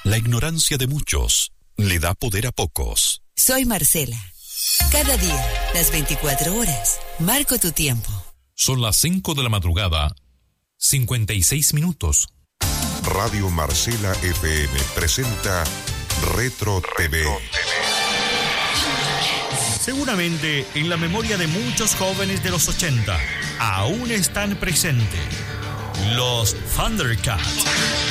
La ignorancia de muchos le da poder a pocos. Soy Marcela. Cada día, las 24 horas, marco tu tiempo. Son las 5 de la madrugada, 56 minutos. Radio Marcela FM presenta Retro TV. Seguramente en la memoria de muchos jóvenes de los 80 aún están presentes los Thundercats.